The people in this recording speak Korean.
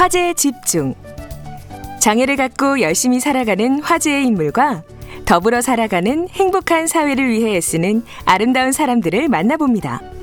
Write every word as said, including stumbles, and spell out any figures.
화제에 집중. 장애를 갖고 열심히 살아가는 화제의 인물과 더불어 살아가는 행복한 사회를 위해 애쓰는 아름다운 사람들을 만나봅니다.